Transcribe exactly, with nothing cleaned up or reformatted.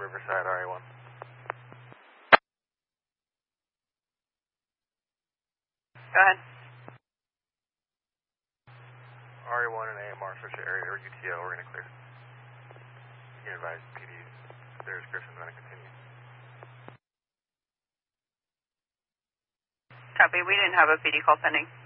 Riverside, R A one. Go ahead. R A one and A M R, switch to area or U T O, we're going to clear. You can advise P D, there's Griffin's going to continue. Copy, we didn't have a P D call pending.